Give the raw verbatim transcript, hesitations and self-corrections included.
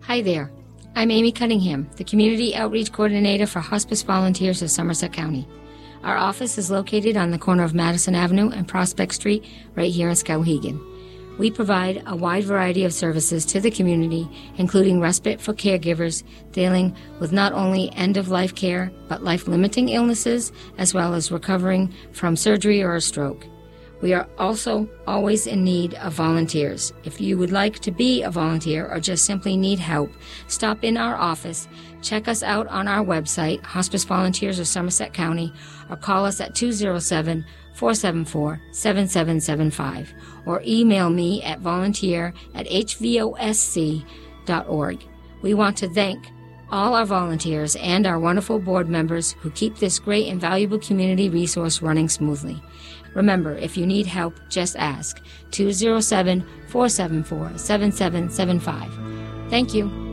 Hi there. I'm Amy Cunningham, the Community Outreach Coordinator for Hospice Volunteers of Somerset County. Our office is located on the corner of Madison Avenue and Prospect Street, right here in Skowhegan. We provide a wide variety of services to the community, including respite for caregivers dealing with not only end-of-life care, but life-limiting illnesses, as well as recovering from surgery or a stroke. We are also always in need of volunteers. If you would like to be a volunteer or just simply need help, stop in our office, check us out on our website, Hospice Volunteers of Somerset County, or call us at two oh seven, four seven four, seven seven seven five, or email me at volunteer at h v o s c dot org. We want to thank all our volunteers and our wonderful board members who keep this great and valuable community resource running smoothly. Remember, if you need help, just ask. two oh seven, four seven four, seven seven seven five. Thank you.